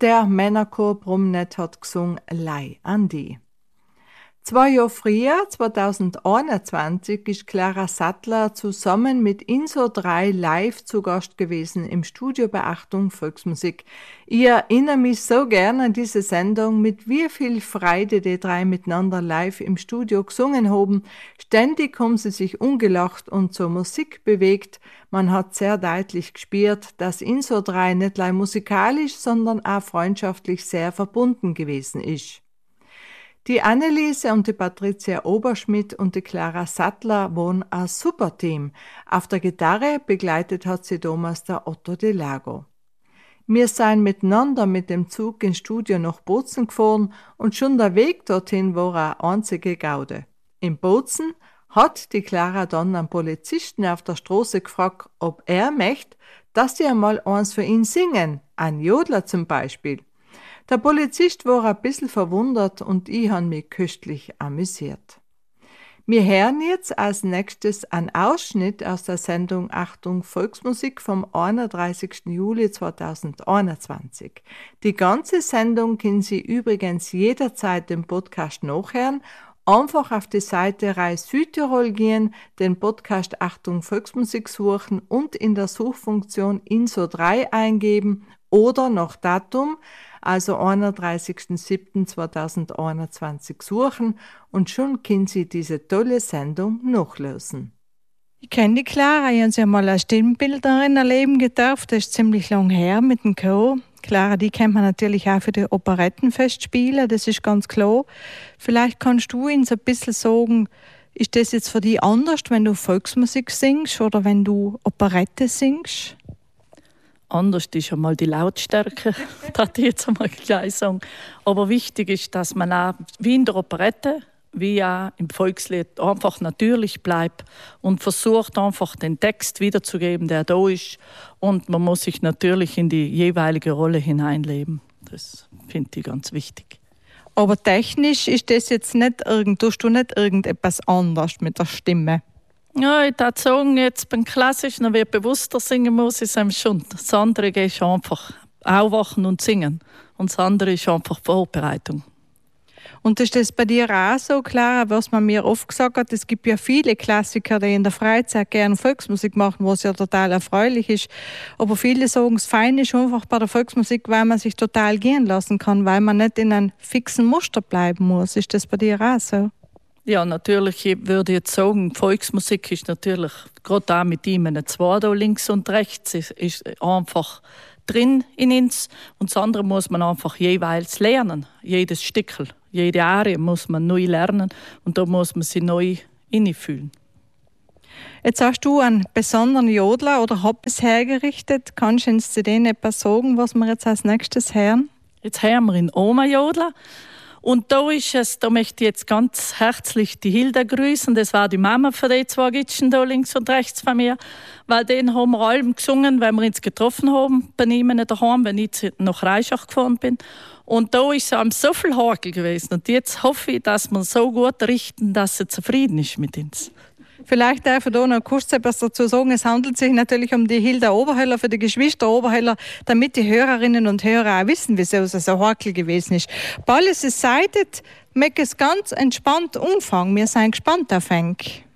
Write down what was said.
der Männerchor Brumnet hat gesungen Lei an die. 2 Jahre früher, 2021, ist Clara Sattler zusammen mit Inso 3 live zu Gast gewesen im Studio bei Achtung Volksmusik. Ich erinnere mich so gern an diese Sendung, mit wie viel Freude die 3 miteinander live im Studio gesungen haben. Ständig haben sie sich ungelacht und zur Musik bewegt. Man hat sehr deutlich gespürt, dass Inso 3 nicht nur musikalisch, sondern auch freundschaftlich sehr verbunden gewesen ist. Die Anneliese und die Patricia Oberschmidt und die Clara Sattler waren ein super Team. Auf der Gitarre begleitet hat sie damals der Otto de Lago. Wir sind miteinander mit dem Zug ins Studio nach Bozen gefahren und schon der Weg dorthin war eine einzige Gaude. In Bozen hat die Clara dann einen Polizisten auf der Straße gefragt, ob er möchte, dass sie einmal eins für ihn singen, ein Jodler zum Beispiel. Der Polizist war ein bisschen verwundert und ich habe mich köstlich amüsiert. Wir hören jetzt als nächstes einen Ausschnitt aus der Sendung Achtung Volksmusik vom 31. Juli 2021. Die ganze Sendung können Sie übrigens jederzeit im Podcast nachhören. Einfach auf die Seite Reis Südtirol gehen, den Podcast Achtung Volksmusik suchen und in der Suchfunktion INSO 3 eingeben oder nach Datum, also 31.07.2021 suchen und schon können Sie diese tolle Sendung nachlesen. Ich kenne die Clara, ich habe sie einmal als Stimmbildnerin erleben gedurft, das ist ziemlich lang her mit dem Chor. Clara, die kennt man natürlich auch für die Operettenfestspiele, das ist ganz klar. Vielleicht kannst du uns ein bisschen sagen, ist das jetzt für dich anders, wenn du Volksmusik singst oder wenn du Operette singst? Anders ist einmal die Lautstärke, das ich jetzt einmal gleich sagen. Aber wichtig ist, dass man auch, wie in der Operette, wie auch im Volkslied, einfach natürlich bleibt und versucht einfach den Text wiederzugeben, der da ist. Und man muss sich natürlich in die jeweilige Rolle hineinleben. Das finde ich ganz wichtig. Aber technisch ist das jetzt nicht tust du nicht irgendetwas anders mit der Stimme? Ja, ich würde sagen, jetzt beim Klassischen, wer bewusster singen muss, ist einem schon. Das andere ist einfach aufwachen und singen. Und das andere ist einfach Vorbereitung. Und ist das bei dir auch so, Clara, was man mir oft gesagt hat, es gibt ja viele Klassiker, die in der Freizeit gerne Volksmusik machen, was ja total erfreulich ist. Aber viele sagen, das Feine ist einfach bei der Volksmusik, weil man sich total gehen lassen kann, weil man nicht in einem fixen Muster bleiben muss. Ist das bei dir auch so? Ja, natürlich, ich würde jetzt sagen, Volksmusik ist natürlich, gerade auch mit ihm, eine zwei da links und rechts, ist einfach drin in uns. Und das andere muss man einfach jeweils lernen, jedes Stückel. Jede Arie muss man neu lernen und da muss man sich neu hineinfühlen. Jetzt hast du einen besonderen Jodler oder hab es hergerichtet. Kannst du uns zu denen etwas sagen, was wir jetzt als nächstes hören? Jetzt hören wir in Oma-Jodler. Und da möchte ich jetzt ganz herzlich die Hilda grüßen. Das war die Mama von den 2 Gitschen da links und rechts von mir. Weil den haben wir allem gesungen, weil wir uns getroffen haben bei ihm daheim, wenn ich nach Reichach gefahren bin. Und da ist es so viel Hakel gewesen. Und jetzt hoffe ich, dass wir so gut richten, dass sie zufrieden ist mit uns. Vielleicht darf ich da noch kurz etwas dazu sagen. Es handelt sich natürlich um die Hilda Oberheller für die Geschwister Oberheller, damit die Hörerinnen und Hörer auch wissen, wieso es so Hakel gewesen ist. Bei alles ist seitet, möchte es ganz entspannt umfangen. Wir sind gespannt auf Henk.